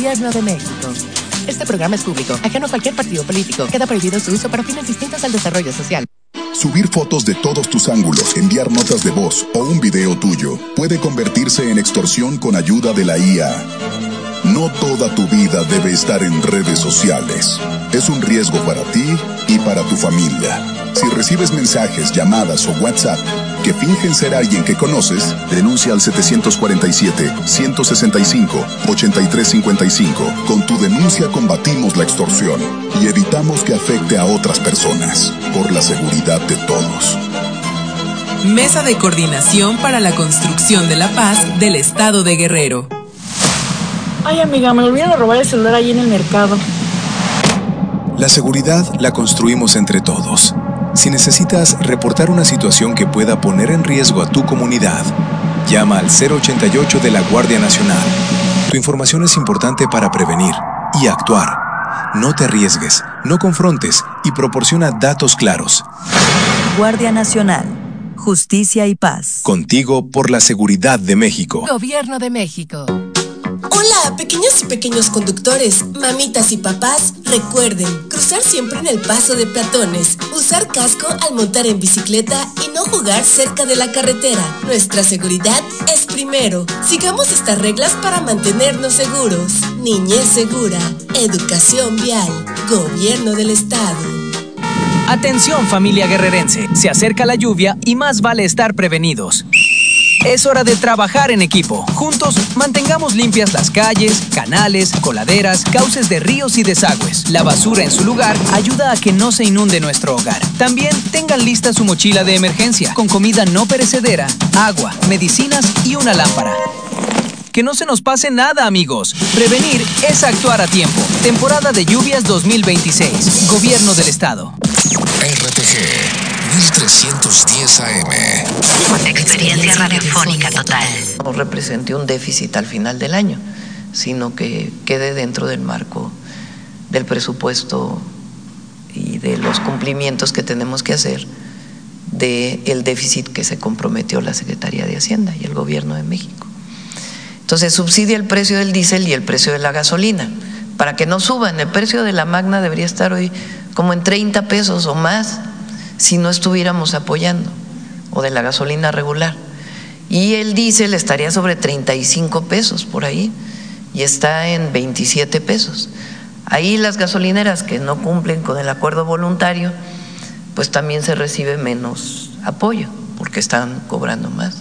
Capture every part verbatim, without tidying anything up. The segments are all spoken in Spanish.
Gobierno de México. Este programa es público, ajeno a cualquier partido político. Queda prohibido su uso para fines distintos al desarrollo social. Subir fotos de todos tus ángulos, enviar notas de voz o un video tuyo puede convertirse en extorsión con ayuda de la I A. No toda tu vida debe estar en redes sociales. Es un riesgo para ti y para tu familia. Si recibes mensajes, llamadas o WhatsApp que fingen ser alguien que conoces, denuncia al siete cuatro siete, uno seis cinco, ocho tres cinco cinco. Con tu denuncia combatimos la extorsión y evitamos que afecte a otras personas, por la seguridad de todos. Mesa de Coordinación para la Construcción de la Paz del Estado de Guerrero. Ay, amiga, me olvidaron de robar el celular ahí en el mercado. La seguridad la construimos entre todos. Si necesitas reportar una situación que pueda poner en riesgo a tu comunidad, llama al cero ochenta y ocho de la Guardia Nacional. Tu información es importante para prevenir y actuar. No te arriesgues, no confrontes y proporciona datos claros. Guardia Nacional. Justicia y paz. Contigo por la seguridad de México. Gobierno de México. Hola, pequeños y pequeños conductores, mamitas y papás, recuerden, cruzar siempre en el paso de peatones, usar casco al montar en bicicleta y no jugar cerca de la carretera. Nuestra seguridad es primero. Sigamos estas reglas para mantenernos seguros. Niñez segura, educación vial, Gobierno del Estado. Atención, familia guerrerense, se acerca la lluvia y más vale estar prevenidos. Es hora de trabajar en equipo. Juntos, mantengamos limpias las calles, canales, coladeras, cauces de ríos y desagües. La basura en su lugar ayuda a que no se inunde nuestro hogar. También tengan lista su mochila de emergencia, con comida no perecedera, agua, medicinas y una lámpara. Que no se nos pase nada, amigos. Prevenir es actuar a tiempo. Temporada de lluvias dos mil veintiséis. Gobierno del Estado. R T G mil trescientos diez A M. Experiencia radiofónica total. No represente un déficit al final del año, sino que quede dentro del marco del presupuesto y de los cumplimientos que tenemos que hacer del déficit que se comprometió la Secretaría de Hacienda y el Gobierno de México. Entonces subsidia el precio del diésel y el precio de la gasolina para que no suban. El precio de la Magna debería estar hoy como en treinta pesos o más si no estuviéramos apoyando, o de la gasolina regular. Y el diésel estaría sobre treinta y cinco pesos por ahí y está en veintisiete pesos. Ahí las gasolineras que no cumplen con el acuerdo voluntario, pues también se recibe menos apoyo porque están cobrando más.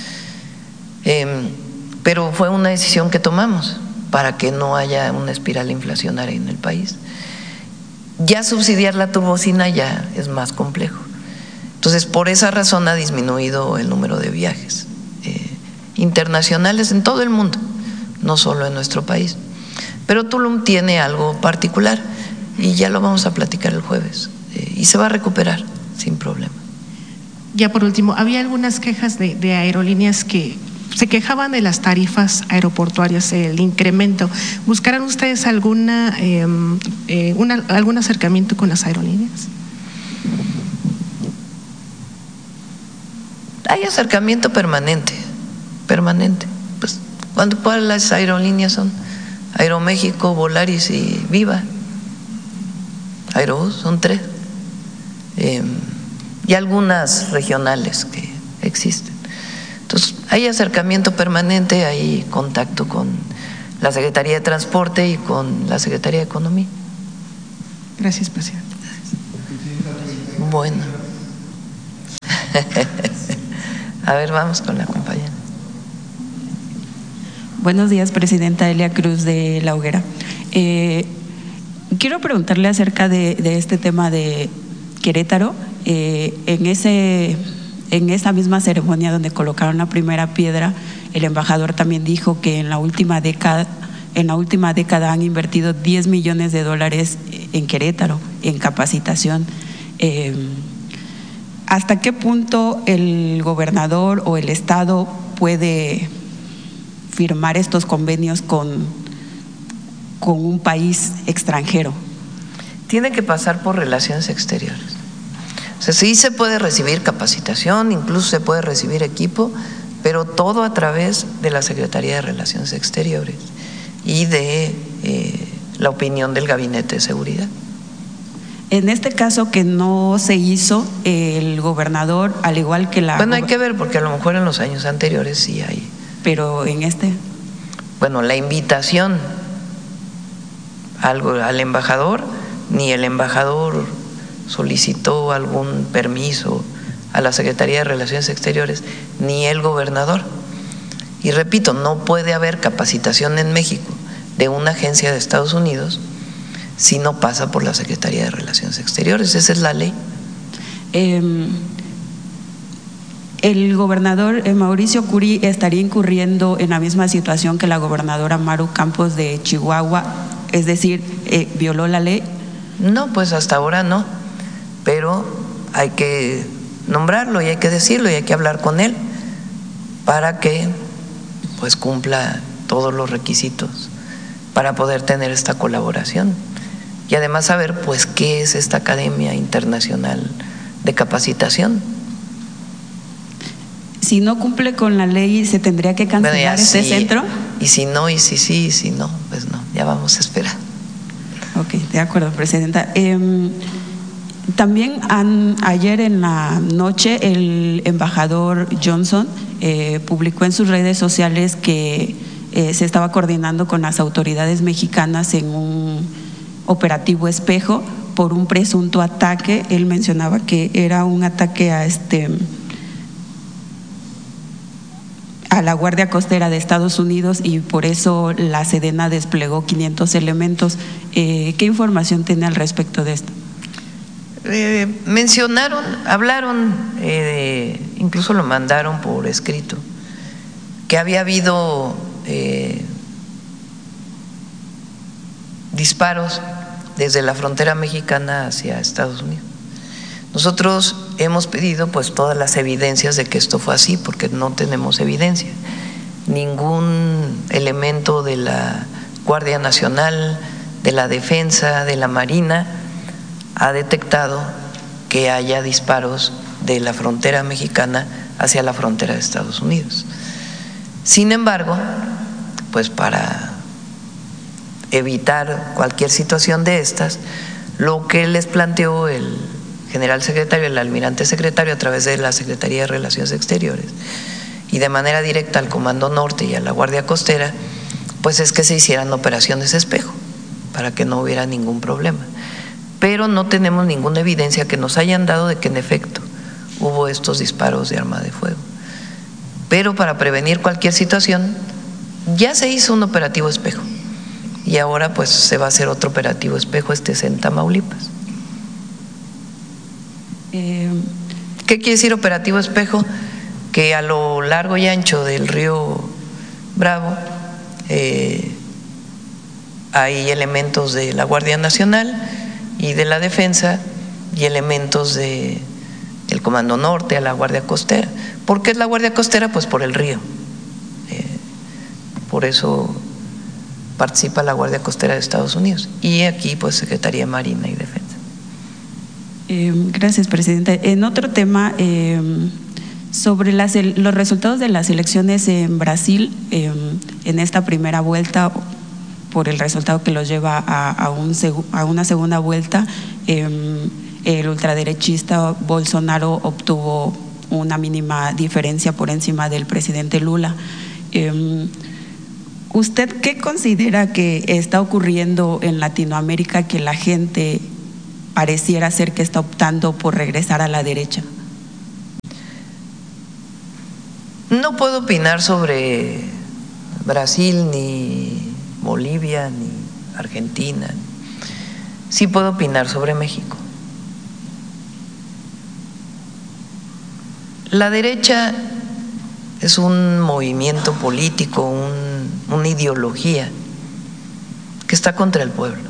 Eh, pero fue una decisión que tomamos para que no haya una espiral inflacionaria en el país. Ya subsidiar la turbocina ya es más complejo. Entonces, por esa razón ha disminuido el número de viajes eh, internacionales en todo el mundo, no solo en nuestro país. Pero Tulum tiene algo particular y ya lo vamos a platicar el jueves eh, y se va a recuperar sin problema. Ya por último, había algunas quejas de, de aerolíneas que se quejaban de las tarifas aeroportuarias, el incremento. ¿Buscarán ustedes alguna, eh, eh, una, algún acercamiento con las aerolíneas? Hay acercamiento permanente, permanente. Pues, ¿cuánto cuáles las aerolíneas son? Aeroméxico, Volaris y Viva. Aerobús, son tres. Eh, y algunas regionales que existen. Entonces, hay acercamiento permanente, hay contacto con la Secretaría de Transporte y con la Secretaría de Economía. Gracias, presidente. Bueno. A ver, vamos con la compañera. Buenos días, presidenta Elia Cruz de La Hoguera. Eh, quiero preguntarle acerca de, de este tema de Querétaro. Eh, en ese... En esa misma ceremonia donde colocaron la primera piedra, el embajador también dijo que en la última década, en la última década han invertido diez millones de dólares en Querétaro, en capacitación. Eh, ¿Hasta qué punto el gobernador o el Estado puede firmar estos convenios con, con un país extranjero? Tiene que pasar por relaciones exteriores. O sea, sí se puede recibir capacitación, incluso se puede recibir equipo, pero todo a través de la Secretaría de Relaciones Exteriores y de la opinión del Gabinete de Seguridad. En este caso que no se hizo, el gobernador, al igual que la… Bueno, hay que ver, porque a lo mejor en los años anteriores sí hay. Pero en este… Bueno, la invitación al, al embajador, ni el embajador solicitó algún permiso a la Secretaría de Relaciones Exteriores, ni el gobernador. Y repito, no puede haber capacitación en México de una agencia de Estados Unidos si no pasa por la Secretaría de Relaciones Exteriores. Esa es la ley. Eh, el gobernador Mauricio Curi estaría incurriendo en la misma situación que la gobernadora Maru Campos de Chihuahua, es decir, eh, ¿violó la ley? No, pues hasta ahora no, pero hay que nombrarlo y hay que decirlo y hay que hablar con él para que pues cumpla todos los requisitos para poder tener esta colaboración y además saber pues qué es esta Academia Internacional de Capacitación. Si no cumple con la ley, ¿se tendría que cancelar bueno, este sí, centro? Y si no, y si sí, y si no, pues no, ya vamos a esperar. Ok, de acuerdo, Presidenta. Eh, también han, ayer en la noche el embajador Johnson eh, publicó en sus redes sociales que eh, se estaba coordinando con las autoridades mexicanas en un operativo espejo por un presunto ataque. Él mencionaba que era un ataque a este a la Guardia Costera de Estados Unidos y por eso la Sedena desplegó quinientos elementos. Eh, ¿Qué información tiene al respecto de esto? Eh, mencionaron, hablaron, eh, incluso lo mandaron por escrito, que había habido eh, disparos desde la frontera mexicana hacia Estados Unidos. Nosotros hemos pedido pues todas las evidencias de que esto fue así, porque no tenemos evidencia. Ningún elemento de la Guardia Nacional, de la Defensa, de la Marina ha detectado que haya disparos de la frontera mexicana hacia la frontera de Estados Unidos. Sin embargo, pues para evitar cualquier situación de estas, lo que les planteó el general secretario, el almirante secretario, a través de la Secretaría de Relaciones Exteriores y de manera directa al Comando Norte y a la Guardia Costera, pues es que se hicieran operaciones espejo para que no hubiera ningún problema. Pero no tenemos ninguna evidencia que nos hayan dado de que en efecto hubo estos disparos de arma de fuego. Pero para prevenir cualquier situación ya se hizo un operativo espejo y ahora pues se va a hacer otro operativo espejo, este es en Tamaulipas. ¿Qué quiere decir operativo espejo? Que a lo largo y ancho del río Bravo eh, hay elementos de la Guardia Nacional y de la Defensa y elementos de el Comando Norte, a la Guardia Costera. ¿Por qué es la Guardia Costera? Pues por el río. Eh, por eso participa la Guardia Costera de Estados Unidos y aquí pues Secretaría de Marina y Defensa. Eh, gracias, Presidente. En otro tema, eh, sobre las, los resultados de las elecciones en Brasil, eh, en esta primera vuelta, por el resultado que los lleva a, a, un, a una segunda vuelta, eh, el ultraderechista Bolsonaro obtuvo una mínima diferencia por encima del presidente Lula. Eh, ¿Usted qué considera que está ocurriendo en Latinoamérica que la gente pareciera ser que está optando por regresar a la derecha? No puedo opinar sobre Brasil, ni Bolivia, ni Argentina. Sí puedo opinar sobre México. La derecha es un movimiento político, un, una ideología que está contra el pueblo.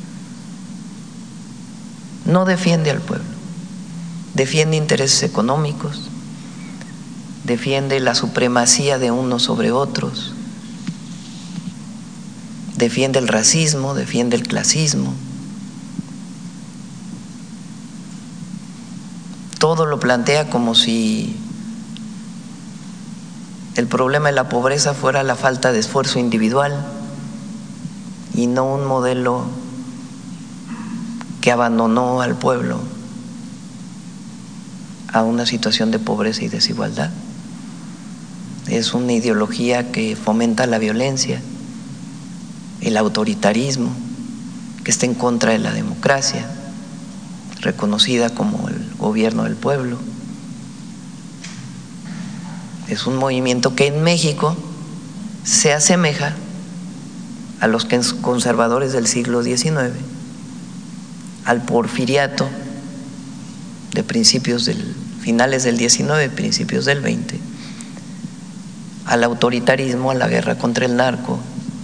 No defiende al pueblo, defiende intereses económicos, defiende la supremacía de unos sobre otros, defiende el racismo, defiende el clasismo. Todo lo plantea como si el problema de la pobreza fuera la falta de esfuerzo individual y no un modelo que abandonó al pueblo a una situación de pobreza y desigualdad. Es una ideología que fomenta la violencia, el autoritarismo, que está en contra de la democracia, reconocida como el gobierno del pueblo. Es un movimiento que en México se asemeja a los conservadores del siglo diecinueve, al porfiriato de principios del finales del diecinueve, principios del veinte, al autoritarismo, a la guerra contra el narco,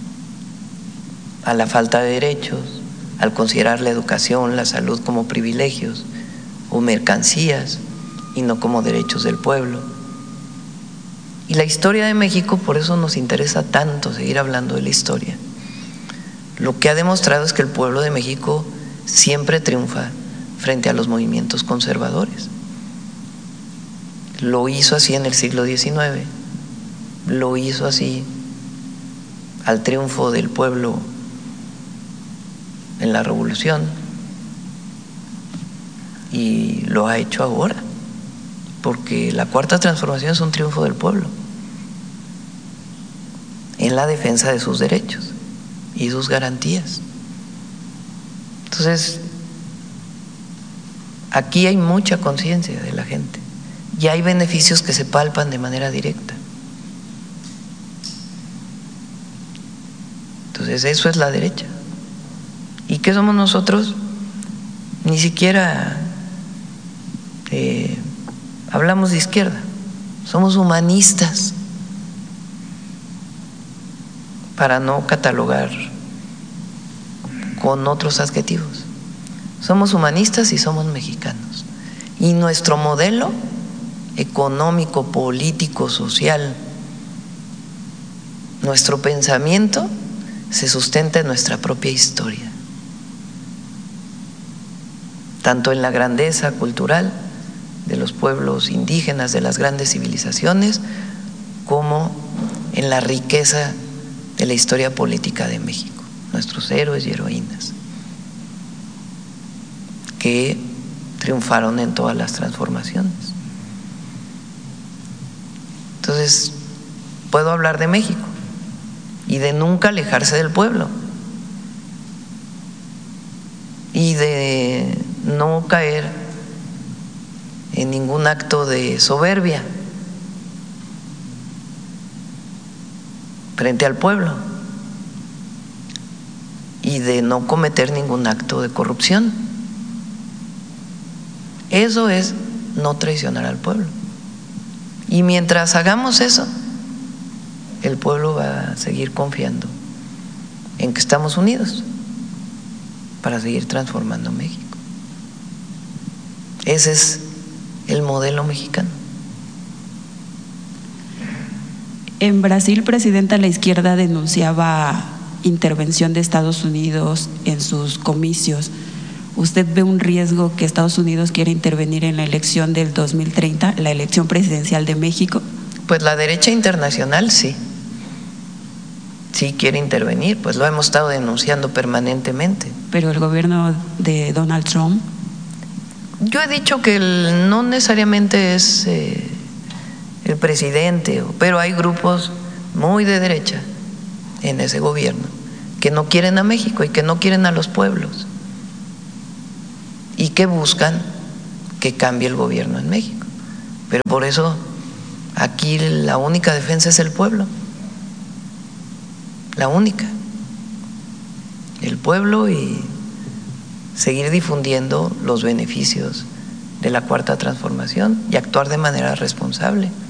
a la falta de derechos, al considerar la educación, la salud como privilegios o mercancías y no como derechos del pueblo. Y la historia de México, por eso nos interesa tanto seguir hablando de la historia. Lo que ha demostrado es que el pueblo de México siempre triunfa frente a los movimientos conservadores. Lo hizo así en el siglo diecinueve, lo hizo así al triunfo del pueblo en la revolución y lo ha hecho ahora, porque la cuarta transformación es un triunfo del pueblo en la defensa de sus derechos y sus garantías. Entonces, aquí hay mucha conciencia de la gente y hay beneficios que se palpan de manera directa. Entonces, eso es la derecha. ¿Y qué somos nosotros? Ni siquiera eh, hablamos de izquierda, somos humanistas, para no catalogar con otros adjetivos. Somos humanistas y somos mexicanos. Y nuestro modelo económico, político, social, nuestro pensamiento se sustenta en nuestra propia historia, tanto en la grandeza cultural de los pueblos indígenas, de las grandes civilizaciones, como en la riqueza de la historia política de México, nuestros héroes y heroínas que triunfaron en todas las transformaciones. Entonces, puedo hablar de México y de nunca alejarse del pueblo y de no caer en ningún acto de soberbia frente al pueblo y de no cometer ningún acto de corrupción. Eso es no traicionar al pueblo. Y mientras hagamos eso, el pueblo va a seguir confiando en que estamos unidos para seguir transformando México. Ese es el modelo mexicano. En Brasil, presidenta, la izquierda denunciaba intervención de Estados Unidos en sus comicios. ¿Usted ve un riesgo que Estados Unidos quiera intervenir en la elección del dos mil treinta, la elección presidencial de México? Pues la derecha internacional sí, sí quiere intervenir, pues lo hemos estado denunciando permanentemente. Pero el gobierno de Donald Trump… Yo he dicho que el, no necesariamente es eh, el presidente, pero hay grupos muy de derecha en ese gobierno que no quieren a México y que no quieren a los pueblos y que buscan que cambie el gobierno en México. Pero por eso aquí la única defensa es el pueblo, la única, el pueblo, y seguir difundiendo los beneficios de la cuarta transformación y actuar de manera responsable.